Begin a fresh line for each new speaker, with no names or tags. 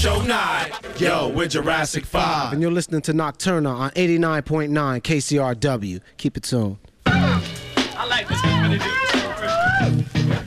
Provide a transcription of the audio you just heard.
Show night. Yo, we're Jurassic 5.
And you're listening to Nocturna on 89.9 KCRW. Keep it tuned.
I like this.